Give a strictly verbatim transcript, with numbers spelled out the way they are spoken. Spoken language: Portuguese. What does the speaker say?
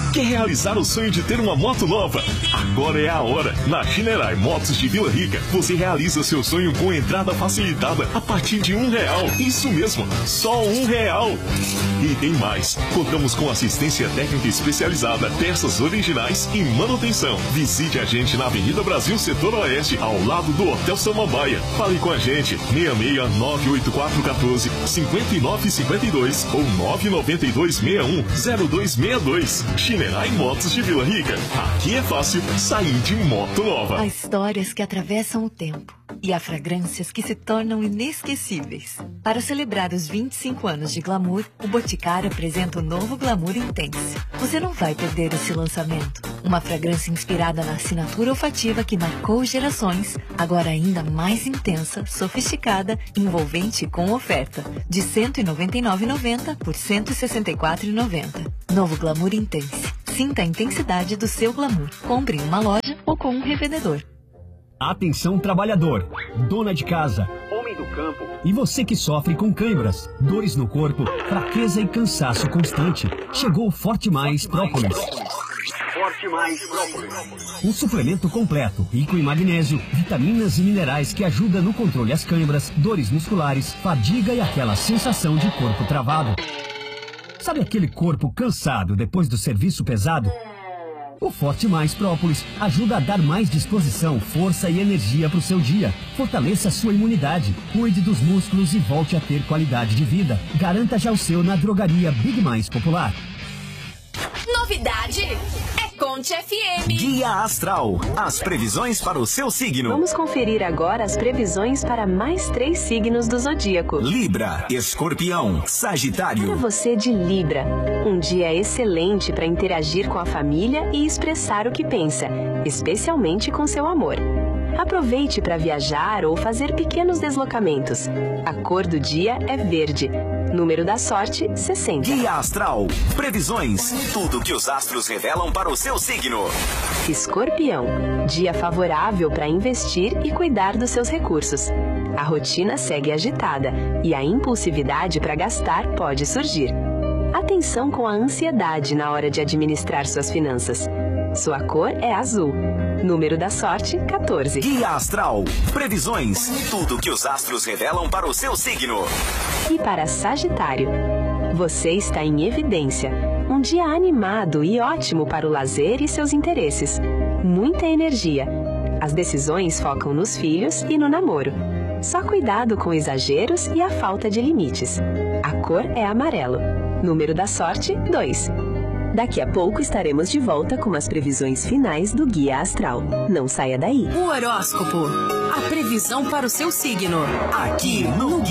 Quer realizar o sonho de ter uma moto nova? Agora é a hora. Na Shinerai Motos de Vila Rica, você realiza seu sonho com entrada facilitada a partir de um real. Isso mesmo, só um real. E tem mais. Contamos com assistência técnica especializada, peças originais e manutenção. Visite a gente na Avenida Brasil, Setor Oeste, ao lado do Hotel Samambaia. Fale com a gente, seis seis nove oito quatro um quatro cinco nove cinco dois ou nove nove dois seis um zero dois seis dois. Shinerai Motos de Vila Rica. Aqui é fácil sair de moto nova. Há histórias que atravessam o tempo e há fragrâncias que se tornam inesquecíveis. Para celebrar os vinte e cinco anos de Glamour, o Boticário apresenta o novo Glamour Intense. Você não vai perder esse lançamento. Uma fragrância inspirada na assinatura olfativa que marcou gerações, agora ainda mais intensa, sofisticada, envolvente e com oferta de cento e noventa e nove reais e noventa centavos por cento e sessenta e quatro reais e noventa centavos. Novo Glamour Intense. Sinta a intensidade do seu glamour. Compre em uma loja ou com um revendedor. Atenção trabalhador, dona de casa, homem do campo e você que sofre com câimbras, dores no corpo, fraqueza e cansaço constante. Chegou o Forte Mais Própolis. Forte Mais Própolis. Um suplemento completo, rico em magnésio, vitaminas e minerais que ajuda no controle das câimbras, dores musculares, fadiga e aquela sensação de corpo travado. Sabe aquele corpo cansado depois do serviço pesado? O Forte Mais Própolis ajuda a dar mais disposição, força e energia para o seu dia. Fortaleça a sua imunidade, cuide dos músculos e volte a ter qualidade de vida. Garanta já o seu na drogaria Big Mais Popular. Novidade é Conte F M. Guia Astral. As previsões para o seu signo. Vamos conferir agora as previsões para mais três signos do zodíaco: Libra, Escorpião, Sagitário. Para você de Libra, um dia excelente para interagir com a família e expressar o que pensa, especialmente com seu amor. Aproveite para viajar ou fazer pequenos deslocamentos. A cor do dia é verde. Número da sorte, sessenta. Guia Astral. Previsões. Tudo que os astros revelam para o seu signo. Escorpião. Dia favorável para investir e cuidar dos seus recursos. A rotina segue agitada e a impulsividade para gastar pode surgir. Atenção com a ansiedade na hora de administrar suas finanças. Sua cor é azul. Número da sorte, quatorze. Guia Astral. Previsões. Tudo que os astros revelam para o seu signo. E para Sagitário, você está em evidência. Um dia animado e ótimo para o lazer e seus interesses. Muita energia. As decisões focam nos filhos e no namoro. Só cuidado com exageros e a falta de limites. A cor é amarelo. Número da sorte, dois. Daqui a pouco estaremos de volta com as previsões finais do Guia Astral. Não saia daí. O horóscopo. A previsão para o seu signo. Aqui no